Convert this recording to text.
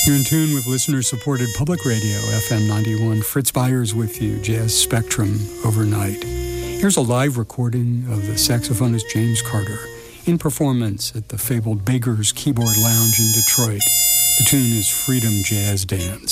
You're in tune with listener-supported public radio, FM 91. Fritz Byers with you, Jazz Spectrum overnight. Here's a live recording of the saxophonist James Carter in performance at the fabled Baker's Keyboard Lounge in Detroit. The tune is Freedom Jazz Dance.